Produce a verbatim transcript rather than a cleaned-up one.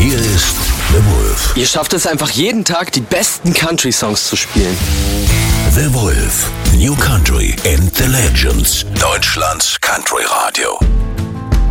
Hier ist The Wolf. Ihr schafft es einfach jeden Tag, die besten Country-Songs zu spielen. The Wolf, New Country and the Legends. Deutschlands Country Radio.